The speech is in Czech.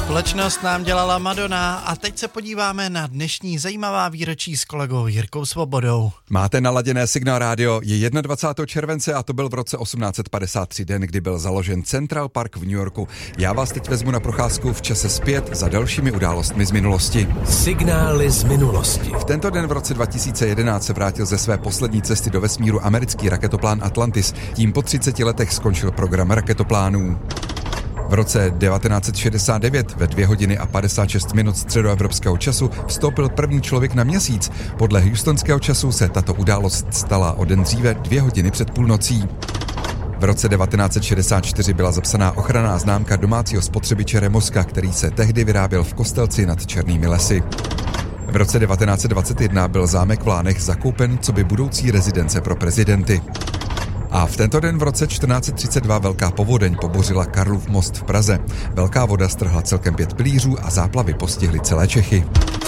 Společnost nám dělala Madonna a teď se podíváme na dnešní zajímavá výročí s kolegou Jirkou Svobodou. Máte naladěné Signál Radio, je 21. července a to byl v roce 1853 den, kdy byl založen Central Park v New Yorku. Já vás teď vezmu na procházku v čase zpět za dalšími událostmi z minulosti. Signály z minulosti. V tento den v roce 2011 se vrátil ze své poslední cesty do vesmíru americký raketoplán Atlantis. Tím po 30 letech skončil program raketoplánů. V roce 1969 ve 2 hodiny a 56 minut středoevropského času vstoupil první člověk na Měsíc. Podle houstonského času se tato událost stala o den dříve 2 hodiny před půlnocí. V roce 1964 byla zapsaná ochranná známka domácího spotřebiče Remoska, který se tehdy vyráběl v Kostelci nad Černými lesy. V roce 1921 byl zámek v Lánech zakoupen coby budoucí rezidence pro prezidenty. A v tento den v roce 1432 velká povodeň pobořila Karlův most v Praze. Velká voda strhla celkem 5 pilířů a záplavy postihly celé Čechy.